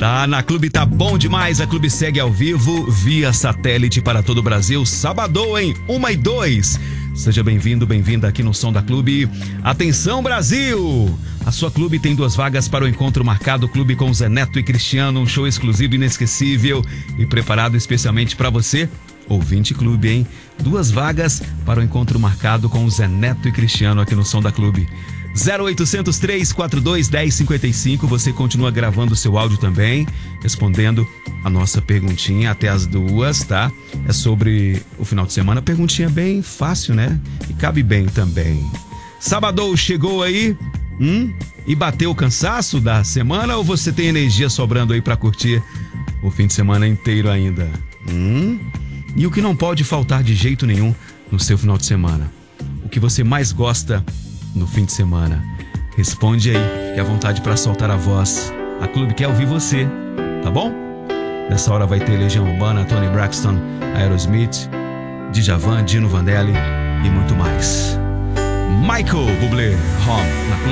Tá, na Clube tá bom demais. A Clube segue ao vivo via satélite para todo o Brasil. Sabadão, hein? 1 e 2. Seja bem-vindo, bem-vinda aqui no Som da Clube. Atenção, Brasil! A sua Clube tem 2 vagas para o encontro marcado. Clube com Zé Neto e Cristiano. Um show exclusivo, inesquecível e preparado especialmente para você. Ouvinte Clube, hein? 2 vagas para o encontro marcado com o Zé Neto e Cristiano aqui no Som da Clube. 0800 342 1055. Você continua gravando o seu áudio também, respondendo a nossa perguntinha até as 2, tá? É sobre o final de semana. Perguntinha bem fácil, né? E cabe bem também. Sabadão chegou aí? E bateu o cansaço da semana ou você tem energia sobrando aí pra curtir o fim de semana inteiro ainda? E o que não pode faltar de jeito nenhum no seu final de semana? O que você mais gosta no fim de semana? Responde aí, fique à vontade para soltar a voz. A Clube quer ouvir você, tá bom? Nessa hora vai ter Legião Urbana, Tony Braxton, Aerosmith, Djavan, Dino Vandelli e muito mais. Michael Bublé, Home, na Clube.